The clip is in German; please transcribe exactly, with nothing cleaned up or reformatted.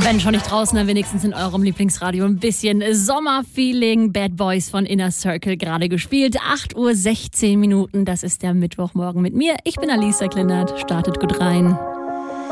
Wenn schon nicht draußen, dann wenigstens in eurem Lieblingsradio ein bisschen Sommerfeeling. Bad Boys von Inner Circle gerade gespielt. acht Uhr sechzehn Minuten, das ist der Mittwochmorgen mit mir. Ich bin Alisa Klindert, startet gut rein.